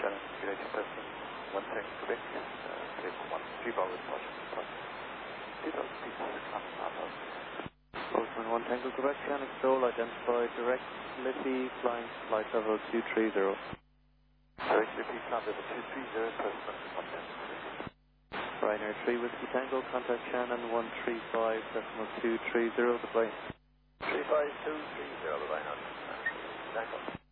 Shannon, United Person, 1 Tango Quebec, take 1 3 bar with Washington. 2000 feet, coming out of. Postman 1 Tango Quebec, Shannon Stoll, identified direct Liffey, flying flight level 230. Direct Liffey, flight level 230, Postman 1 Tango Quebec. Ryanair 3 Whiskey Tango, contact Shannon 135.230, the plane. 35230, the line out. Tango.